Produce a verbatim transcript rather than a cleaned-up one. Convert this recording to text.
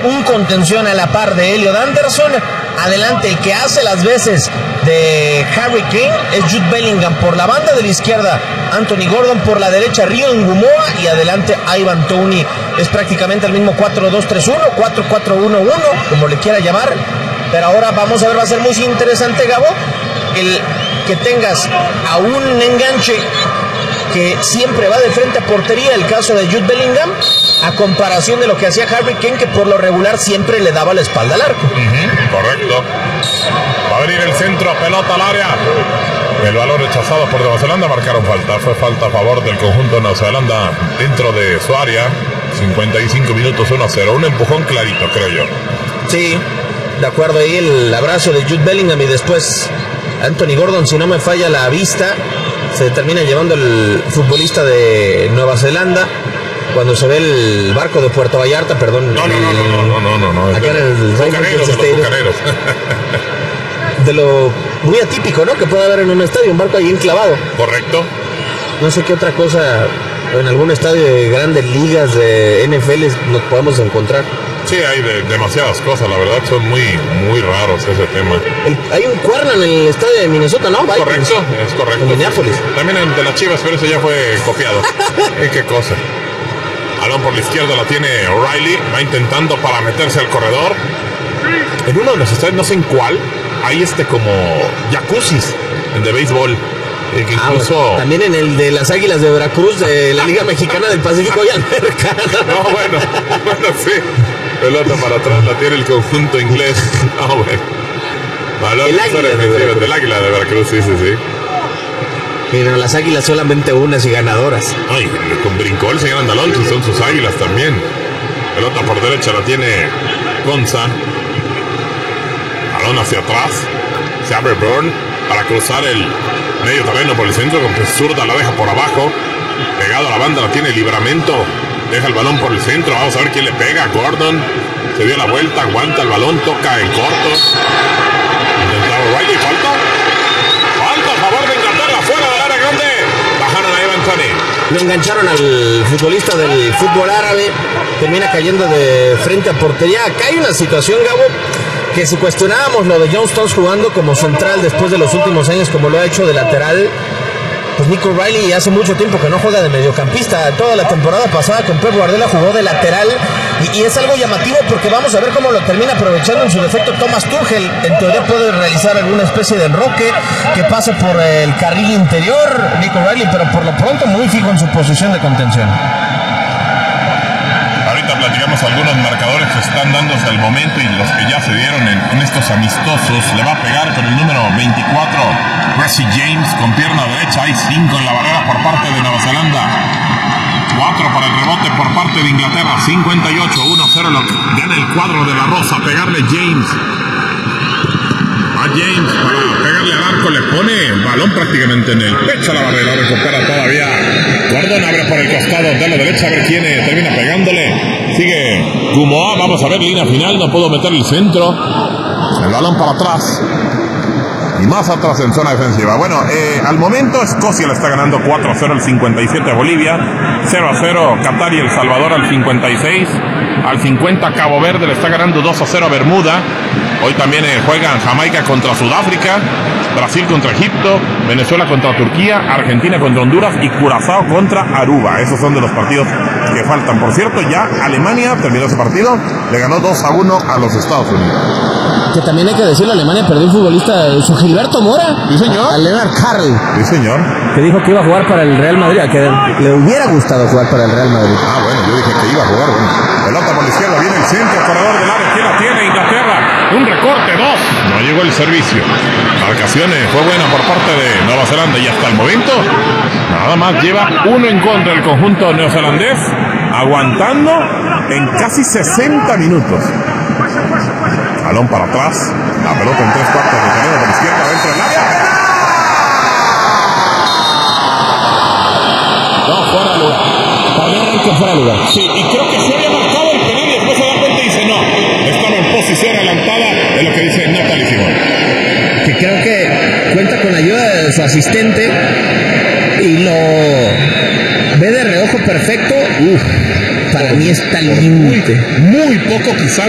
un contención a la par de Elliot Anderson. Adelante, el que hace las veces de Harry Kane es Jude Bellingham. Por la banda de la izquierda, Anthony Gordon. Por la derecha, Ryan Gumoa. Y adelante, Ivan Toney. Es prácticamente el mismo cuatro dos tres uno, cuatro cuatro uno uno, como le quiera llamar. Pero ahora vamos a ver, va a ser muy interesante, Gabo, el que tengas a un enganche que siempre va de frente a portería, el caso de Jude Bellingham, a comparación de lo que hacía Harry Kane, que por lo regular siempre le daba la espalda al arco. Uh-huh, correcto. Va a venir el centro, pelota al área. El balón rechazado por Nueva Zelanda, marcaron falta. Fue falta a favor del conjunto de Nueva Zelanda dentro de su área. cincuenta y cinco minutos, uno a cero. Un empujón clarito, creo yo. Sí, de acuerdo, ahí el abrazo de Jude Bellingham y después Anthony Gordon, si no me falla la vista, se termina llevando el futbolista de Nueva Zelanda cuando se ve el barco de Puerto Vallarta, perdón. No, no, no, no, no, no, no, no. Acá en el bucaneros, de los bucaneros. De lo muy atípico, ¿no? Que puede haber en un estadio, un barco ahí enclavado. Correcto. No sé qué otra cosa en algún estadio de grandes ligas de N F L nos podemos encontrar. Sí, hay de, demasiadas cosas, la verdad, son muy, muy raros ese tema. El, hay un cuerno en el estadio de Minnesota, ¿no? Vikings. Correcto, es correcto. En Minneapolis. También el de las Chivas, pero ese ya fue copiado. ¿Y qué cosa? Balón por la izquierda la tiene O'Reilly, va intentando para meterse al corredor. En uno de los estadios, no sé en cuál, hay este como jacuzzis, el de béisbol. Eh, que incluso... Ah, bueno, también en el de las Águilas de Veracruz, de la Liga Mexicana del Pacífico y alberca. No, bueno, bueno, sí. Pelota para atrás, la tiene el conjunto inglés. Ah, oh, bueno. Balón el águila de Veracruz. Del Águila de Veracruz, sí, sí, sí. Mira, las Águilas solamente unas y ganadoras. Ay, con brincó el señor Andalón, que son sus Águilas también. Pelota por derecha la tiene Gonza. Balón hacia atrás. Se abre Burn para cruzar el medio terreno por el centro, con zurda la deja por abajo. Pegado a la banda la tiene Libramento. Deja el balón por el centro. Vamos a ver quién le pega. Gordon se dio la vuelta, aguanta el balón, toca en corto. Intentaba O'Reilly. Falta. Falta a favor de Inglaterra. Fuera del área grande. Bajaron a Evan Toney. Lo engancharon al futbolista del fútbol árabe. Termina cayendo de frente a portería. Acá hay una situación, Gabo, que si cuestionábamos lo de John Stones jugando como central después de los últimos años como lo ha hecho de lateral, pues Nico O'Reilly hace mucho tiempo que no juega de mediocampista. Toda la temporada pasada con Pep Guardiola jugó de lateral y, y es algo llamativo porque vamos a ver cómo lo termina aprovechando en su defecto Thomas Tuchel. En teoría puede realizar alguna especie de enroque que pase por el carril interior Nico O'Reilly, pero por lo pronto muy fijo en su posición de contención. Ahorita platicamos algunos marcadores que están dándose al momento y los que ya se dieron en, en estos amistosos. Le va a pegar con el número veinticuatro Reece James con pierna derecha. Hay cinco en la barrera por parte de Nueva Zelanda. cuatro para el rebote por parte de Inglaterra. cincuenta y ocho, uno cero lo gana el cuadro de la Rosa. Pegarle James. A James para pegarle al arco, le pone el balón prácticamente en el pecho a la barrera, recupera todavía Gordon, abre por el costado de la derecha, a ver quién termina pegándole, sigue Gumoa, vamos a ver, línea final, no puedo meter el centro, el balón para atrás y más atrás en zona defensiva. Bueno, eh, al momento Escocia le está ganando cuatro a cero al cincuenta y siete a Bolivia, cero a cero Qatar y El Salvador al cincuenta y seis, al cincuenta Cabo Verde le está ganando dos a cero a Bermuda. Hoy también eh, juegan Jamaica contra Sudáfrica, Brasil contra Egipto, Venezuela contra Turquía, Argentina contra Honduras y Curazao contra Aruba. Esos son de los partidos que faltan. Por cierto, ya Alemania terminó ese partido, le ganó dos a uno a los Estados Unidos. Que también hay que decirlo, Alemania perdió un futbolista, su Gilberto Mora. Sí, señor. A Lennart Karl. Sí, señor. Que dijo que iba a jugar para el Real Madrid, que le hubiera gustado jugar para el Real Madrid. Ah, bueno, yo dije que iba a jugar. Bueno. Pelota por la izquierda, viene el centro, corredor del área. ¿Quién la tiene? Inglaterra. Un recorte, dos. No llegó el servicio. Marcaciones fue buena por parte de Nueva Zelanda y hasta el momento nada más lleva uno en contra el conjunto neozelandés, aguantando en casi sesenta minutos. Balón para atrás, la pelota en tres cuartos de terreno por la izquierda dentro del área. No, fuera de lugar. Para que fuera de lugar. Sí, y creo que se había marcado el penal y después se da cuenta y dice no, estaba en posición adelantada de lo que dice Natalie Simón. Que creo que cuenta con la ayuda de su asistente y lo ve de reojo perfecto. Uf, para mí está límite. Muy, muy poco quizás